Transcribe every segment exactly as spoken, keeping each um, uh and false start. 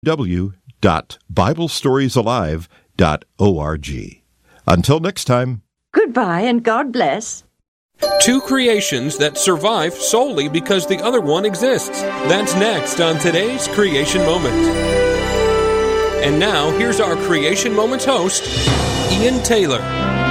w dot bible stories alive dot org. Until next time. Goodbye and God bless. Two creations that survive solely because the other one exists. That's next on today's Creation Moment. And now, here's our Creation Moments host, Ian Taylor.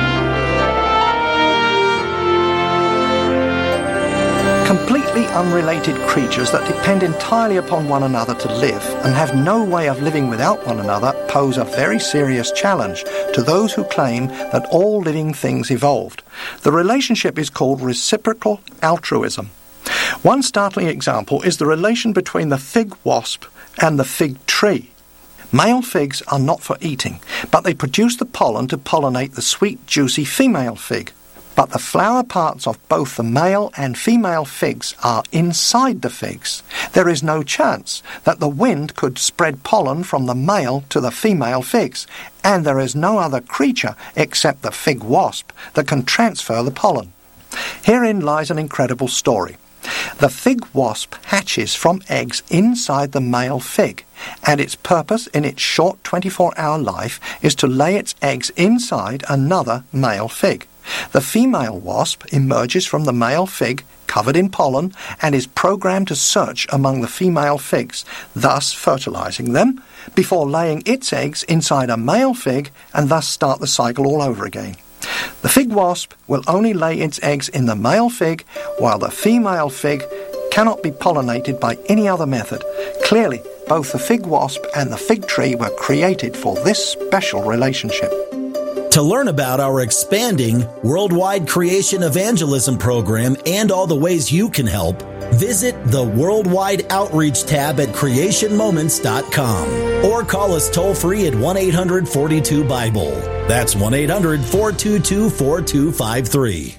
Completely unrelated creatures that depend entirely upon one another to live and have no way of living without one another pose a very serious challenge to those who claim that all living things evolved. The relationship is called reciprocal altruism. One startling example is the relation between the fig wasp and the fig tree. Male figs are not for eating, but they produce the pollen to pollinate the sweet, juicy female fig. But the flower parts of both the male and female figs are inside the figs. There is no chance that the wind could spread pollen from the male to the female figs, and there is no other creature except the fig wasp that can transfer the pollen. Herein lies an incredible story. The fig wasp hatches from eggs inside the male fig, and its purpose in its short twenty-four hour life is to lay its eggs inside another male fig. The female wasp emerges from the male fig covered in pollen and is programmed to search among the female figs, thus fertilizing them, before laying its eggs inside a male fig and thus start the cycle all over again. The fig wasp will only lay its eggs in the male fig, while the female fig cannot be pollinated by any other method. Clearly, both the fig wasp and the fig tree were created for this special relationship. To learn about our expanding worldwide creation evangelism program and all the ways you can help, visit the Worldwide Outreach tab at creation moments dot com or call us toll-free at one eight hundred four two Bible. That's one eight hundred four two two four two five three.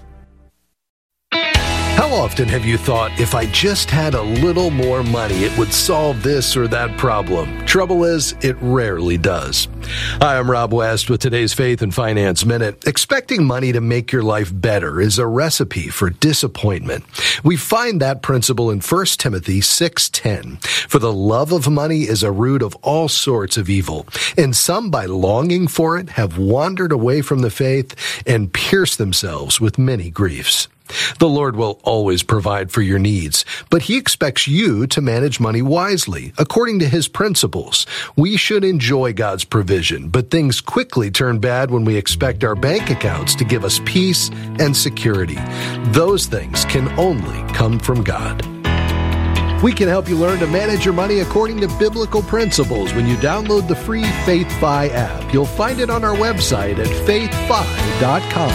How often have you thought, if I just had a little more money, it would solve this or that problem? Trouble is, it rarely does. Hi, I'm Rob West with today's Faith and Finance Minute. Expecting money to make your life better is a recipe for disappointment. We find that principle in First Timothy six ten. For the love of money is a root of all sorts of evil, and some by longing for it have wandered away from the faith and pierced themselves with many griefs. The Lord will always provide for your needs, but He expects you to manage money wisely, according to His principles. We should enjoy God's provision, but things quickly turn bad when we expect our bank accounts to give us peace and security. Those things can only come from God. We can help you learn to manage your money according to biblical principles when you download the free FaithFi app. You'll find it on our website at faith fi dot com.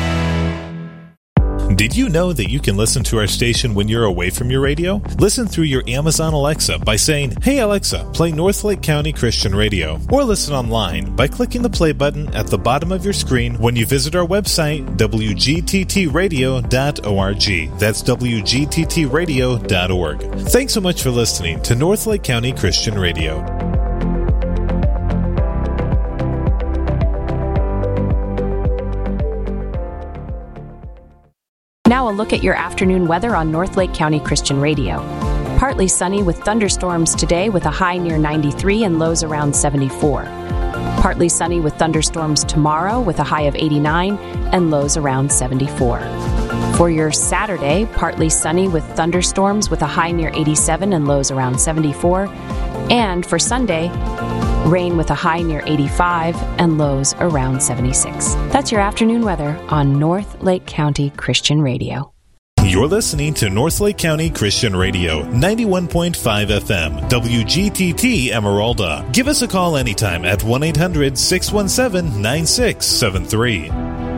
Did you know that you can listen to our station when you're away from your radio? Listen through your Amazon Alexa by saying, "Hey Alexa, play Northlake County Christian Radio," or listen online by clicking the play button at the bottom of your screen when you visit our website, w g t t radio dot org. That's w g t t radio dot org. Thanks so much for listening to Northlake County Christian Radio. Now a look at your afternoon weather on Northlake County Christian Radio. Partly sunny with thunderstorms today with a high near ninety-three and lows around seventy-four. Partly sunny with thunderstorms tomorrow with a high of eighty-nine and lows around seventy-four. For your Saturday, partly sunny with thunderstorms with a high near eighty-seven and lows around seventy-four. And for Sunday, rain with a high near eighty-five and lows around seventy-six. That's your afternoon weather on Northlake County Christian Radio. You're listening to Northlake County Christian Radio, ninety-one point five F M, W G T T Emeralda. Give us a call anytime at one eight hundred six one seven nine six seven three.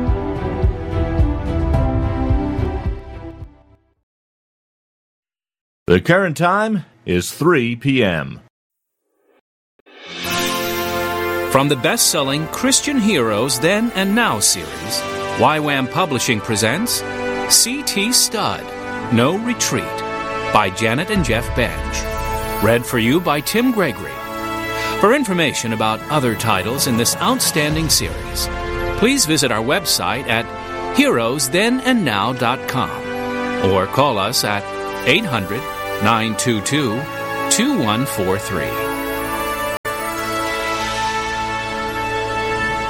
The current time is three p.m. From the best-selling Christian Heroes Then and Now series, Y WAM Publishing presents C T Studd, No Retreat, by Janet and Jeff Bench. Read for you by Tim Gregory. For information about other titles in this outstanding series, please visit our website at heroes then and now dot com or call us at eight hundred nine two two two one four three.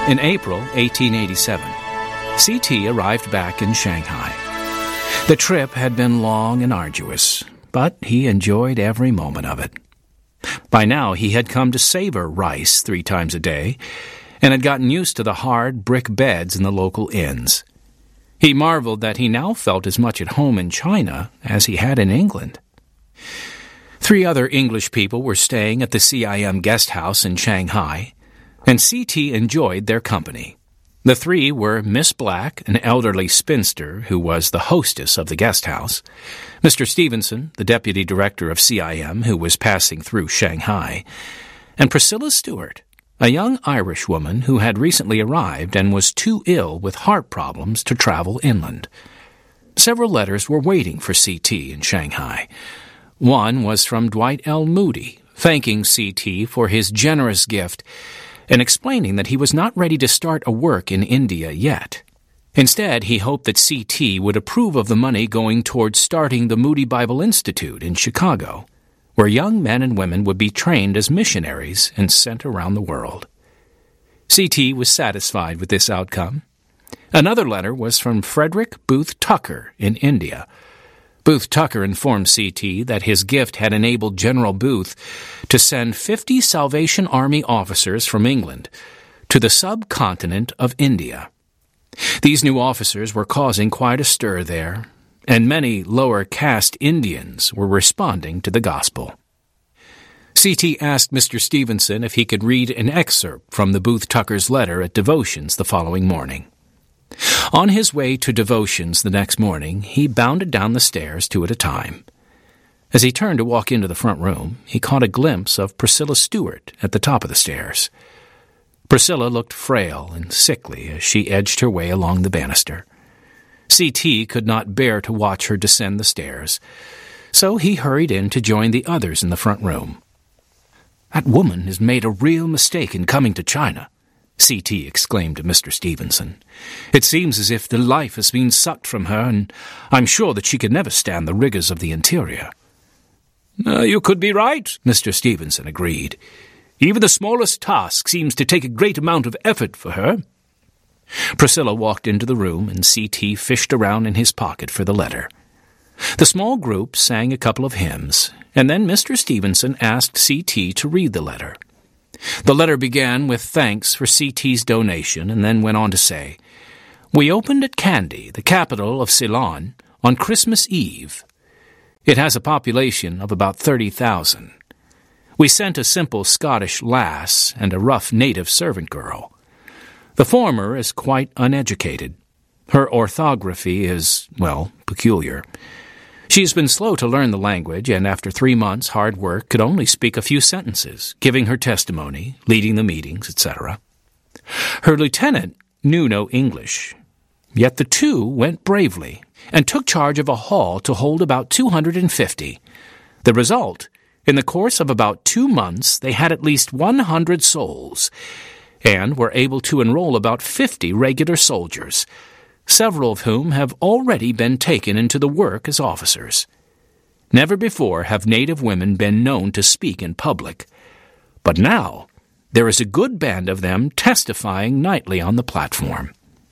In April eighteen eighty-seven, C T arrived back in Shanghai. The trip had been long and arduous, but he enjoyed every moment of it. By now he had come to savor rice three times a day, and had gotten used to the hard brick beds in the local inns. He marveled that he now felt as much at home in China as he had in England. Three other English people were staying at the C I M guest house in Shanghai, and C T enjoyed their company. The three were Miss Black, an elderly spinster who was the hostess of the guest house, Mister Stevenson, the deputy director of C I M who was passing through Shanghai, and Priscilla Stewart, a young Irish woman who had recently arrived and was too ill with heart problems to travel inland. Several letters were waiting for C T in Shanghai. One was from Dwight L. Moody, thanking C T for his generous gift and explaining that he was not ready to start a work in India yet. Instead, he hoped that C T would approve of the money going towards starting the Moody Bible Institute in Chicago, where young men and women would be trained as missionaries and sent around the world. C T was satisfied with this outcome. Another letter was from Frederick Booth Tucker in India. Booth Tucker informed C T that his gift had enabled General Booth to send fifty Salvation Army officers from England to the subcontinent of India. These new officers were causing quite a stir there, and many lower caste Indians were responding to the gospel. C T asked Mister Stevenson if he could read an excerpt from the Booth Tucker's letter at devotions the following morning. On his way to devotions the next morning, he bounded down the stairs two at a time. As he turned to walk into the front room, he caught a glimpse of Priscilla Stewart at the top of the stairs. Priscilla looked frail and sickly as she edged her way along the banister. C T could not bear to watch her descend the stairs, so he hurried in to join the others in the front room. "That woman has made a real mistake in coming to China," C T exclaimed to Mister Stevenson. "It seems as if the life has been sucked from her, and I'm sure that she could never stand the rigors of the interior." Uh, you could be right, Mister Stevenson agreed. "Even the smallest task seems to take a great amount of effort for her." Priscilla walked into the room, and C T fished around in his pocket for the letter. The small group sang a couple of hymns, and then Mister Stevenson asked C T to read the letter. The letter began with thanks for C T's donation and then went on to say, "We opened at Kandy, the capital of Ceylon, on Christmas Eve. It has a population of about thirty thousand. We sent a simple Scottish lass and a rough native servant girl. The former is quite uneducated. Her orthography is, well, peculiar. She has been slow to learn the language, and after three months' hard work could only speak a few sentences, giving her testimony, leading the meetings, et cetera. Her lieutenant knew no English, yet the two went bravely and took charge of a hall to hold about two hundred fifty. The result, in the course of about two months, they had at least one hundred souls, and were able to enroll about fifty regular soldiers, several of whom have already been taken into the work as officers. Never before have native women been known to speak in public, but now there is a good band of them testifying nightly on the platform."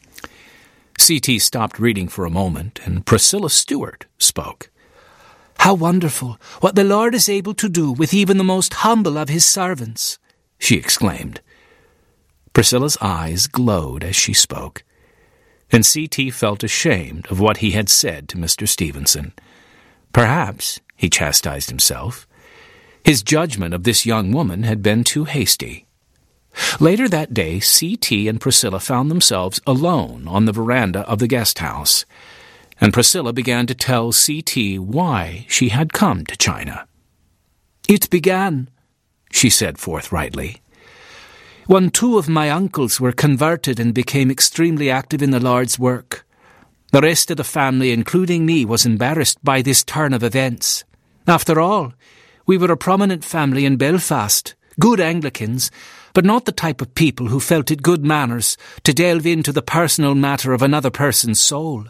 C T stopped reading for a moment, and Priscilla Stewart spoke. "How wonderful what the Lord is able to do with even the most humble of his servants," she exclaimed. Priscilla's eyes glowed as she spoke, and C T felt ashamed of what he had said to Mister Stevenson. Perhaps, he chastised himself, his judgment of this young woman had been too hasty. Later that day, C T and Priscilla found themselves alone on the veranda of the guest house, and Priscilla began to tell C T why she had come to China. "It began," she said forthrightly, "when two of my uncles were converted and became extremely active in the Lord's work. The rest of the family, including me, was embarrassed by this turn of events. After all, we were a prominent family in Belfast, good Anglicans, but not the type of people who felt it good manners to delve into the personal matter of another person's soul."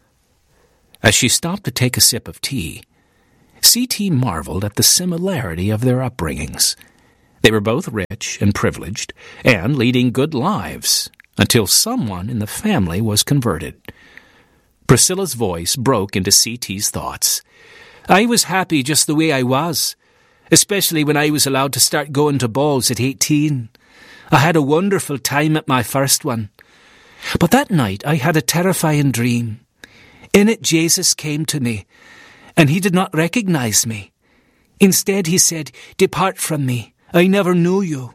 As she stopped to take a sip of tea, C T marveled at the similarity of their upbringings. They were both rich and privileged, and leading good lives, until someone in the family was converted. Priscilla's voice broke into C T's thoughts. I was happy just the way I was, especially when I was allowed to start going to balls at eighteen. I had a wonderful time at my first one. But that night I had a terrifying dream. In it Jesus came to me, and he did not recognize me. Instead he said, "Depart from me, I never knew you."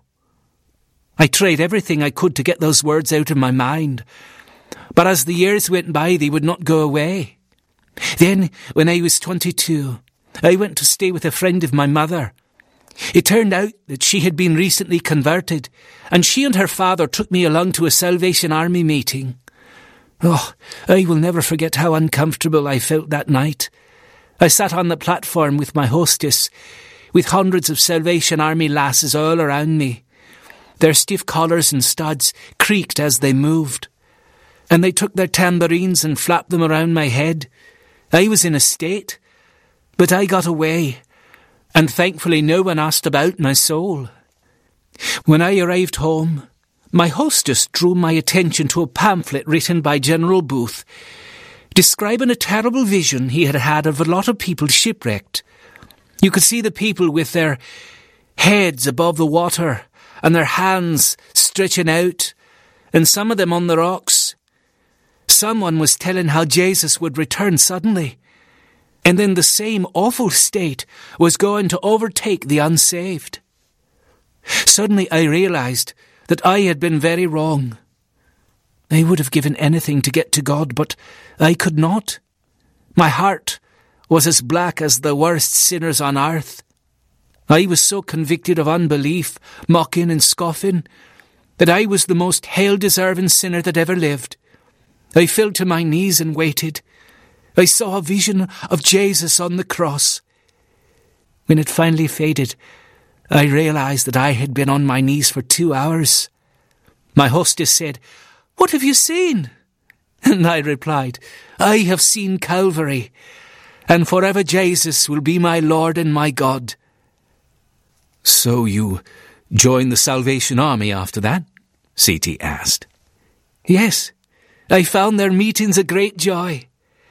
I tried everything I could to get those words out of my mind, but as the years went by they would not go away. Then, when I was twenty-two, I went to stay with a friend of my mother. It turned out that she had been recently converted, and she and her father took me along to a Salvation Army meeting. Oh, I will never forget how uncomfortable I felt that night. I sat on the platform with my hostess, with hundreds of Salvation Army lasses all around me. Their stiff collars and studs creaked as they moved, and they took their tambourines and flapped them around my head. I was in a state, but I got away, and thankfully no one asked about my soul. When I arrived home, my hostess drew my attention to a pamphlet written by General Booth, describing a terrible vision he had had of a lot of people shipwrecked. You could see the people with their heads above the water and their hands stretching out, and some of them on the rocks. Someone was telling how Jesus would return suddenly, and then the same awful state was going to overtake the unsaved. Suddenly I realized that I had been very wrong. I would have given anything to get to God, but I could not. My heart was as black as the worst sinners on earth. I was so convicted of unbelief, mocking and scoffing, that I was the most hell-deserving sinner that ever lived. I fell to my knees and waited. I saw a vision of Jesus on the cross. When it finally faded, I realized that I had been on my knees for two hours. My hostess said, "What have you seen?" And I replied, "I have seen Calvary, and forever Jesus will be my Lord and my God." So you joined the Salvation Army after that? C T asked. Yes, I found their meetings a great joy.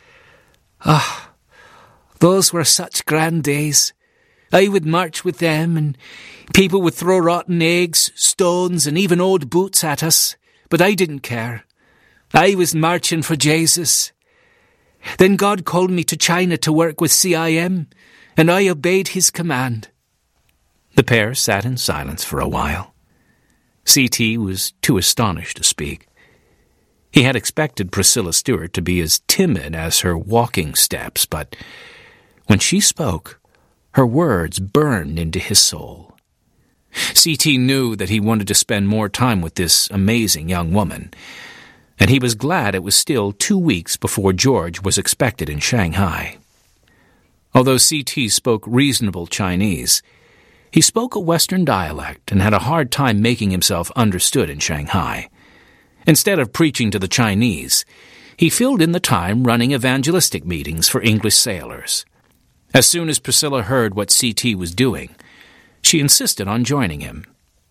Ah, those were such grand days. I would march with them, and people would throw rotten eggs, stones, and even old boots at us, but I didn't care. I was marching for Jesus. Then God called me to China to work with C I M, and I obeyed his command. The pair sat in silence for a while. C T was too astonished to speak. He had expected Priscilla Stewart to be as timid as her walking steps, but when she spoke, her words burned into his soul. C T knew that he wanted to spend more time with this amazing young woman, and he was glad it was still two weeks before George was expected in Shanghai. Although C T spoke reasonable Chinese, he spoke a Western dialect and had a hard time making himself understood in Shanghai. Instead of preaching to the Chinese, he filled in the time running evangelistic meetings for English sailors. As soon as Priscilla heard what C T was doing, she insisted on joining him.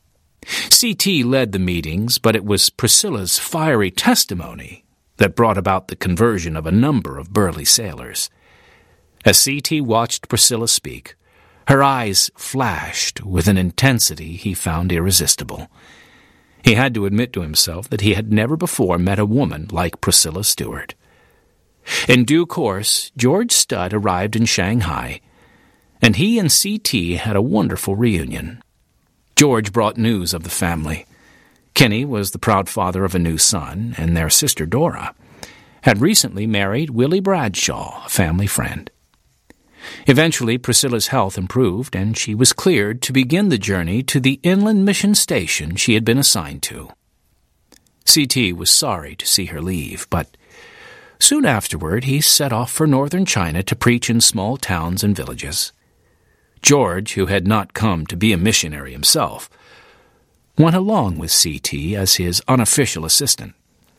C T led the meetings, but it was Priscilla's fiery testimony that brought about the conversion of a number of burly sailors. As C T watched Priscilla speak, her eyes flashed with an intensity he found irresistible. He had to admit to himself that he had never before met a woman like Priscilla Stewart. In due course, George Studd arrived in Shanghai, and he and C T had a wonderful reunion. George brought news of the family. Kenny was the proud father of a new son, and their sister Dora had recently married Willie Bradshaw, a family friend. Eventually, Priscilla's health improved, and she was cleared to begin the journey to the inland mission station she had been assigned to. C T was sorry to see her leave, but soon afterward he set off for northern China to preach in small towns and villages. George, who had not come to be a missionary himself, went along with C T as his unofficial assistant.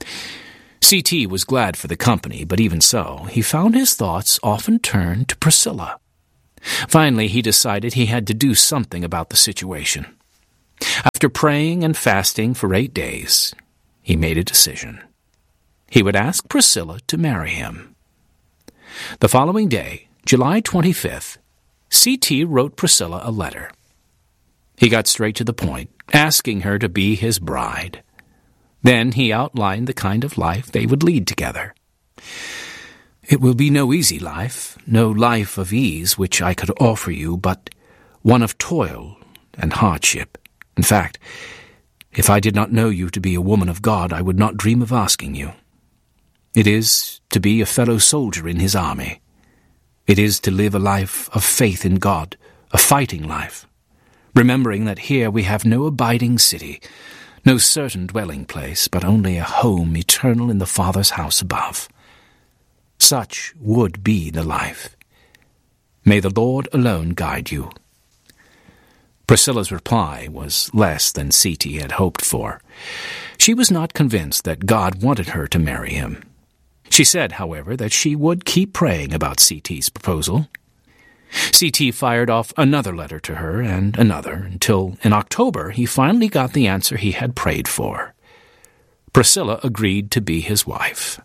C T was glad for the company, but even so, he found his thoughts often turned to Priscilla. Finally, he decided he had to do something about the situation. After praying and fasting for eight days, he made a decision. He would ask Priscilla to marry him. The following day, July twenty-fifth, C T wrote Priscilla a letter. He got straight to the point, asking her to be his bride. Then he outlined the kind of life they would lead together. "It will be no easy life, no life of ease which I could offer you, but one of toil and hardship. In fact, if I did not know you to be a woman of God, I would not dream of asking you. It is to be a fellow soldier in his army. It is to live a life of faith in God, a fighting life, remembering that here we have no abiding city, no certain dwelling place, but only a home eternal in the Father's house above. Such would be the life. May the Lord alone guide you." Priscilla's reply was less than C T had hoped for. She was not convinced that God wanted her to marry him. She said, however, that she would keep praying about C T's proposal. C T fired off another letter to her and another, until in October he finally got the answer he had prayed for. Priscilla agreed to be his wife.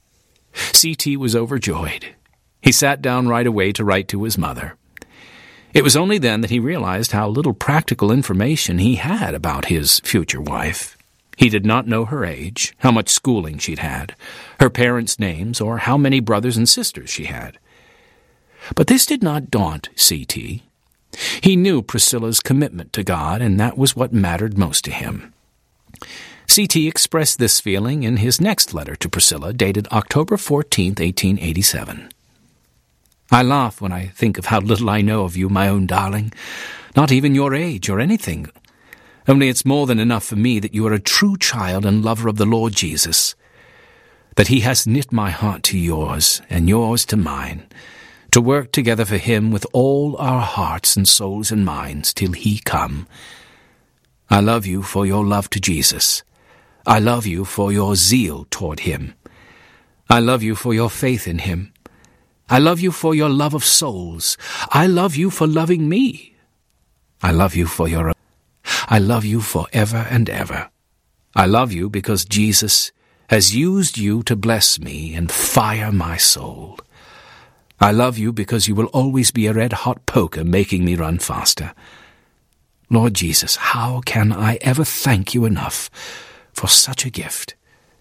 C T was overjoyed. He sat down right away to write to his mother. It was only then that he realized how little practical information he had about his future wife. He did not know her age, how much schooling she'd had, her parents' names, or how many brothers and sisters she had. But this did not daunt C T. He knew Priscilla's commitment to God, and that was what mattered most to him. C T expressed this feeling in his next letter to Priscilla, dated October fourteenth, eighteen eighty-seven. "I laugh when I think of how little I know of you, my own darling, not even your age or anything. Only it's more than enough for me that you are a true child and lover of the Lord Jesus, that he has knit my heart to yours and yours to mine, to work together for him with all our hearts and souls and minds till he come. I love you for your love to Jesus. I love you for your zeal toward him. I love you for your faith in him. I love you for your love of souls. I love you for loving me. I love you for your... I love you forever and ever. I love you because Jesus has used you to bless me and fire my soul. I love you because you will always be a red-hot poker making me run faster. Lord Jesus, how can I ever thank you enough for such a gift?"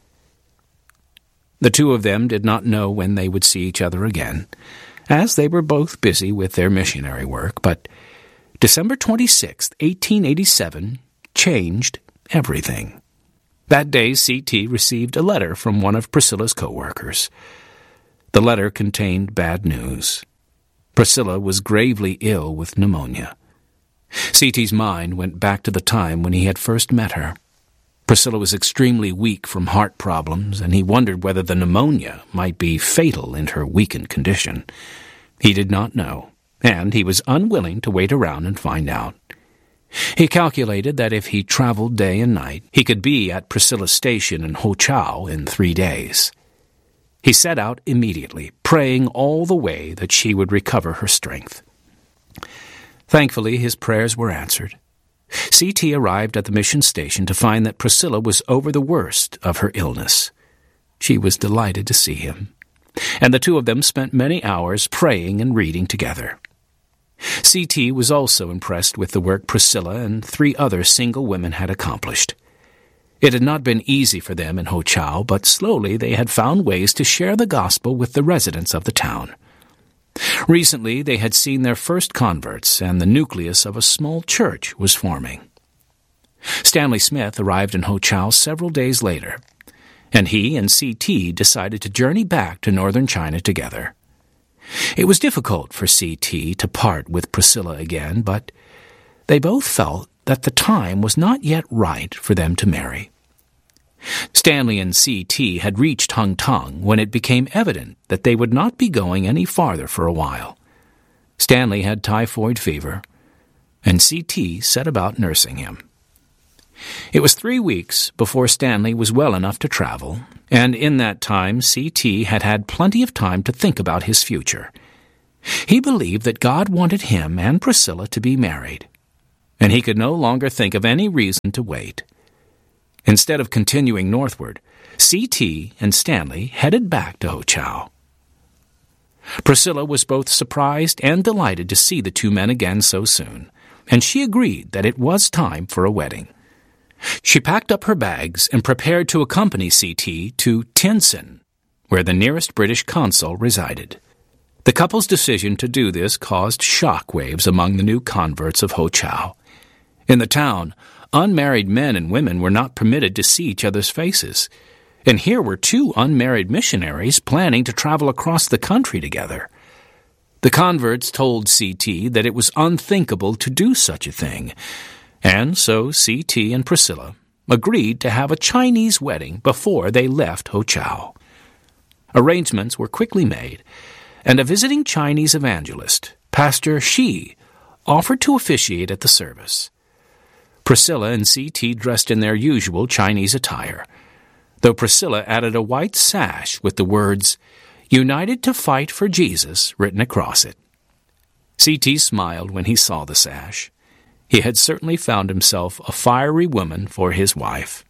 The two of them did not know when they would see each other again, as they were both busy with their missionary work, but December twenty-sixth, eighteen eighty-seven, changed everything. That day, C T received a letter from one of Priscilla's co-workers. The letter contained bad news. Priscilla was gravely ill with pneumonia. C T's mind went back to the time when he had first met her. Priscilla was extremely weak from heart problems, and he wondered whether the pneumonia might be fatal in her weakened condition. He did not know, and he was unwilling to wait around and find out. He calculated that if he traveled day and night, he could be at Priscilla's station in Ho Chau in three days. He set out immediately, praying all the way that she would recover her strength. Thankfully, his prayers were answered. C T arrived at the mission station to find that Priscilla was over the worst of her illness. She was delighted to see him, and the two of them spent many hours praying and reading together. C T was also impressed with the work Priscilla and three other single women had accomplished. It had not been easy for them in Ho Chau, but slowly they had found ways to share the gospel with the residents of the town. Recently, they had seen their first converts, and the nucleus of a small church was forming. Stanley Smith arrived in Ho Chau several days later, and he and C T decided to journey back to northern China together. It was difficult for C T to part with Priscilla again, but they both felt that the time was not yet right for them to marry. Stanley and C T had reached Hung Tong when it became evident that they would not be going any farther for a while. Stanley had typhoid fever, and C T set about nursing him. It was three weeks before Stanley was well enough to travel, and in that time C T had had plenty of time to think about his future. He believed that God wanted him and Priscilla to be married, and he could no longer think of any reason to wait. Instead of continuing northward, C T and Stanley headed back to Ho Chow. Priscilla was both surprised and delighted to see the two men again so soon, and she agreed that it was time for a wedding. She packed up her bags and prepared to accompany C T to Tien Tsin, where the nearest British consul resided. The couple's decision to do this caused shock waves among the new converts of Ho Chow. In the town, unmarried men and women were not permitted to see each other's faces, and here were two unmarried missionaries planning to travel across the country together. The converts told C T that it was unthinkable to do such a thing, and so C T and Priscilla agreed to have a Chinese wedding before they left Ho Chow. Arrangements were quickly made, and a visiting Chinese evangelist, Pastor Shi, offered to officiate at the service. Priscilla and C T dressed in their usual Chinese attire, though Priscilla added a white sash with the words, "United to Fight for Jesus," written across it. C T smiled when he saw the sash. He had certainly found himself a fiery woman for his wife.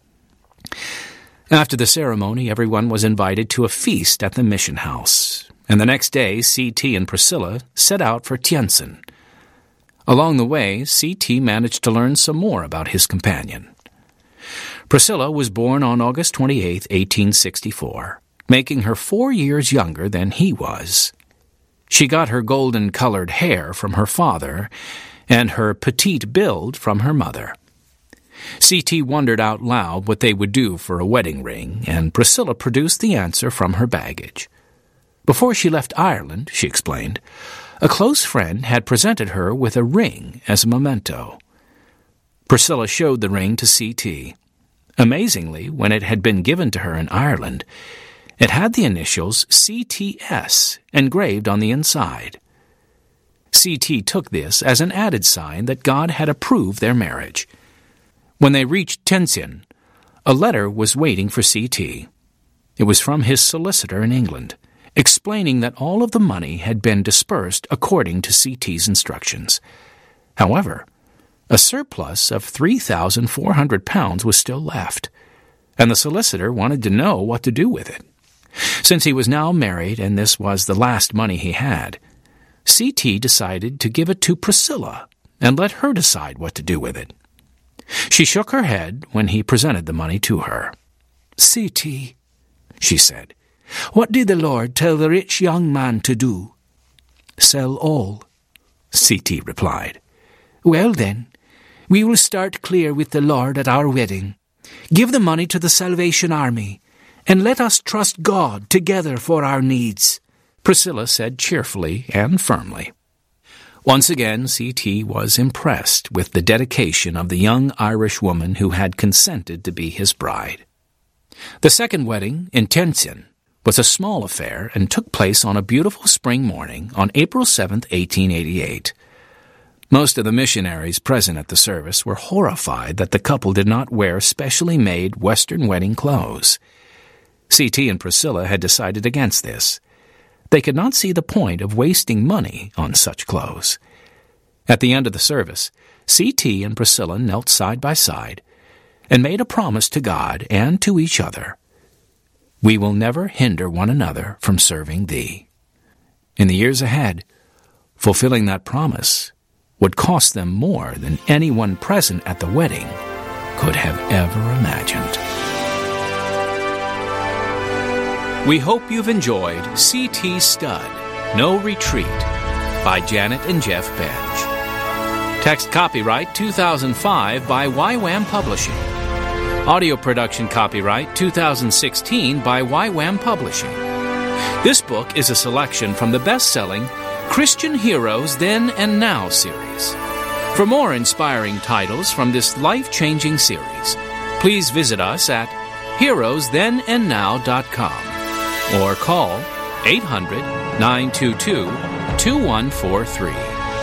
After the ceremony, everyone was invited to a feast at the mission house, and the next day C T and Priscilla set out for Tien Tsin. Along the way, C T managed to learn some more about his companion. Priscilla was born on August twenty-eighth, eighteen sixty-four, making her four years younger than he was. She got her golden-colored hair from her father and her petite build from her mother. C T wondered out loud what they would do for a wedding ring, and Priscilla produced the answer from her baggage. Before she left Ireland, she explained, a close friend had presented her with a ring as a memento. Priscilla showed the ring to C T. Amazingly, when it had been given to her in Ireland, it had the initials C T S engraved on the inside. C T took this as an added sign that God had approved their marriage. When they reached Tien Tsin, a letter was waiting for C T. It was from his solicitor in England, explaining that all of the money had been dispersed according to C T's instructions. However, a surplus of three thousand four hundred pounds was still left, and the solicitor wanted to know what to do with it. Since he was now married and this was the last money he had, C T decided to give it to Priscilla and let her decide what to do with it. She shook her head when he presented the money to her. "C T," she said, "what did the Lord tell the rich young man to do?" "Sell all," C T replied. "Well then, we will start clear with the Lord at our wedding. Give the money to the Salvation Army, and let us trust God together for our needs," Priscilla said cheerfully and firmly. Once again, C T was impressed with the dedication of the young Irish woman who had consented to be his bride. The second wedding, in Tien Tsin, was a small affair and took place on a beautiful spring morning on April seventh, eighteen eighty-eight. Most of the missionaries present at the service were horrified that the couple did not wear specially made Western wedding clothes. C T and Priscilla had decided against this. They could not see the point of wasting money on such clothes. At the end of the service, C T and Priscilla knelt side by side and made a promise to God and to each other. "We will never hinder one another from serving Thee." In the years ahead, fulfilling that promise would cost them more than anyone present at the wedding could have ever imagined. We hope you've enjoyed C T Studd, No Retreat, by Janet and Jeff Bench. Text copyright two thousand five by Y WAM Publishing. Audio production copyright two thousand sixteen by Y WAM Publishing. This book is a selection from the best-selling Christian Heroes Then and Now series. For more inspiring titles from this life-changing series, please visit us at heroes then and now dot com or call eight hundred, nine two two, two one four three.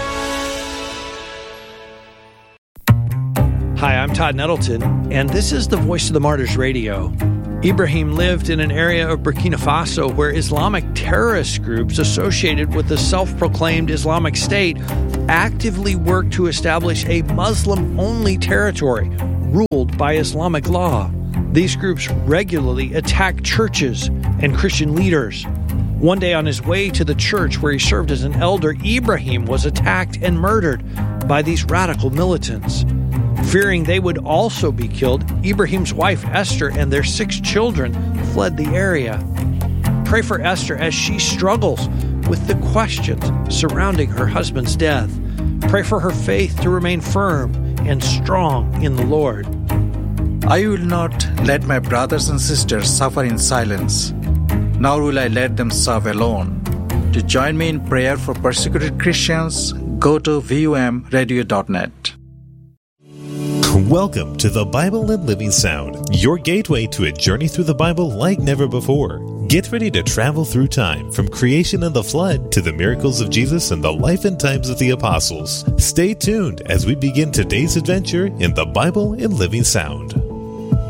Hi, I'm Todd Nettleton, and this is the Voice of the Martyrs Radio. Ibrahim lived in an area of Burkina Faso where Islamic terrorist groups associated with the self-proclaimed Islamic State actively worked to establish a Muslim-only territory ruled by Islamic law. These groups regularly attack churches and Christian leaders. One day on his way to the church where he served as an elder, Ibrahim was attacked and murdered by these radical militants. Fearing they would also be killed, Ibrahim's wife Esther and their six children fled the area. Pray for Esther as she struggles with the questions surrounding her husband's death. Pray for her faith to remain firm and strong in the Lord. I will not let my brothers and sisters suffer in silence, nor will I let them serve alone. To join me in prayer for persecuted Christians, go to V U M radio dot net. Welcome to the Bible and Living Sound, your gateway to a journey through the Bible like never before. Get ready to travel through time, from creation and the flood to the miracles of Jesus and the life and times of the apostles. Stay tuned as we begin today's adventure in the Bible and Living Sound.